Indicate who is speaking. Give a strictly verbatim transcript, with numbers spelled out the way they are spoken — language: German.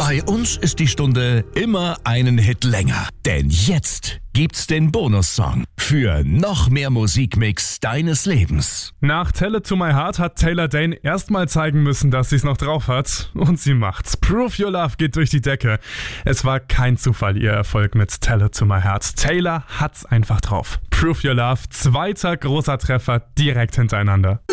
Speaker 1: Bei uns ist die Stunde immer einen Hit länger. Denn jetzt gibt's den Bonussong für noch mehr Musikmix deines Lebens.
Speaker 2: Nach Tell It To My Heart hat Taylor Dayne erstmal zeigen müssen, dass sie's noch drauf hat. Und sie macht's. Prove Your Love geht durch die Decke. Es war kein Zufall, ihr Erfolg mit Tell It To My Heart. Taylor hat's einfach drauf. Prove Your Love, zweiter großer Treffer direkt hintereinander.